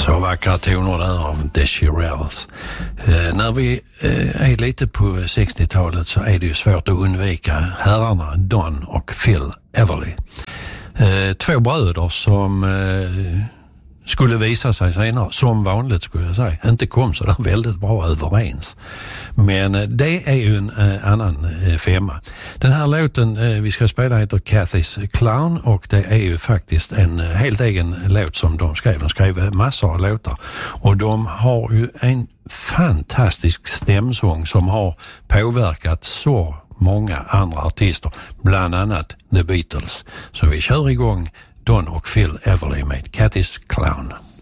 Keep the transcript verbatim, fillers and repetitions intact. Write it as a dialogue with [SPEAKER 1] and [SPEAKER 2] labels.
[SPEAKER 1] Så vackra toner där av The Shirelles. Eh, när vi eh, är lite på sextiotalet så är det ju svårt att undvika herrarna Don och Phil Everly. Eh, två bröder som eh, skulle visa sig senare, som vanligt skulle jag säga, inte kom så där väldigt bra överens. Men eh, det är ju en eh, annan eh, femma. Den här låten eh, vi ska spela heter Cathy's Clown och det är ju faktiskt en eh, helt egen låt som de skrev. De skrev massor av låtar och de har ju en fantastisk stämsång som har påverkat så många andra artister, bland annat The Beatles. Så vi kör igång Don och Phil Everly med Cathy's Clown.